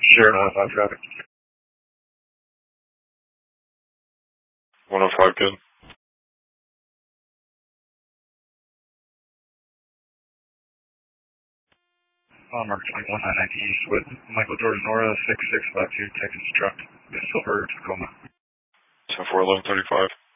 Sure, 5 traffic. 105 good. On Mark 21, 990 East with Michael Jordan Nora, 6652 Texas truck, Silver, Tacoma. 10-4, 1135.